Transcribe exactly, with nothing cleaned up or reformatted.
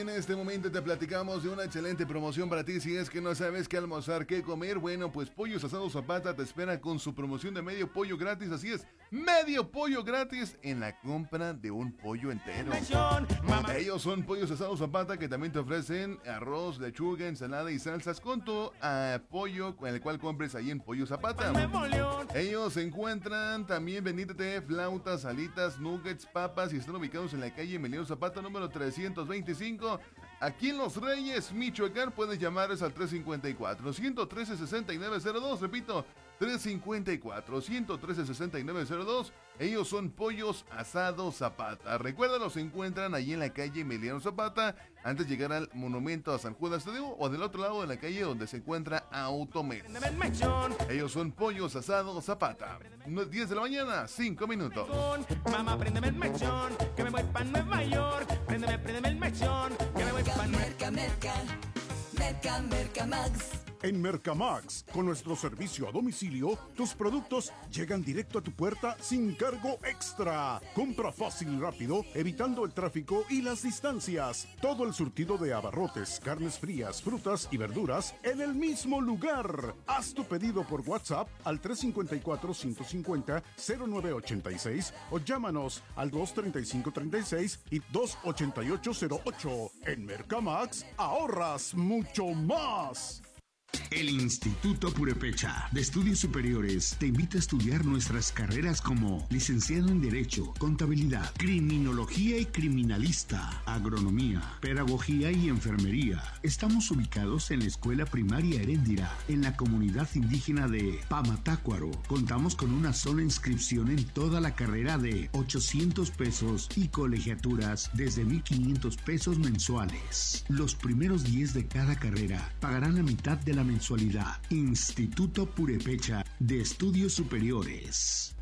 En este momento te platicamos de una excelente promoción para ti. Si es que no sabes qué almorzar, qué comer, bueno, pues Pollos Asados Zapata te espera con su promoción de medio pollo gratis. Así es, medio pollo gratis en la compra de un pollo entero. Ellos son Pollos Asados Zapata, que también te ofrecen arroz, lechuga, ensalada y salsas con tu apoyo con el cual compres ahí en Pollo Zapata. Ellos se encuentran también, vendítate flautas, alitas, nuggets, papas y están ubicados en la calle Emiliano Zapata número trescientos veinticinco. Aquí en Los Reyes, Michoacán. Puedes llamarles al tres cinco cuatro, uno trece, seis nueve cero dos. Repito, tres cinco cuatro, uno trece, seis nueve cero dos. Ellos son Pollos Asados Zapata. Recuerda, los encuentran allí en la calle Emiliano Zapata, antes de llegar al monumento a San Judas Tadeo, o del otro lado de la calle donde se encuentra Automex. Ellos son Pollos Asados Zapata. diez de la mañana, cinco minutos. Mamá, préndeme el mechón, que me voy pa' Nueva York. Préndeme, préndeme el mechón, que me voy pa' Nueva York. Merca, Merca, Merca, Merca Max. En Mercamax, con nuestro servicio a domicilio, tus productos llegan directo a tu puerta sin cargo extra. Compra fácil y rápido, evitando el tráfico y las distancias. Todo el surtido de abarrotes, carnes frías, frutas y verduras en el mismo lugar. Haz tu pedido por WhatsApp al tres cinco cuatro, ciento cincuenta, cero nueve ochenta y seis o llámanos al dos treinta y cinco treinta y seis y dos ochenta y ocho cero ocho. En Mercamax, ahorras mucho más. El Instituto Purépecha de Estudios Superiores te invita a estudiar nuestras carreras como licenciado en Derecho, Contabilidad, Criminología y Criminalista, Agronomía, Pedagogía y Enfermería. Estamos ubicados en la Escuela Primaria Heréndira, en la comunidad indígena de Pamatácuaro. Contamos con una sola inscripción en toda la carrera de ochocientos pesos y colegiaturas desde mil quinientos pesos mensuales. Los primeros diez de cada carrera pagarán la mitad de la mensualidad. Instituto Purépecha de Estudios Superiores.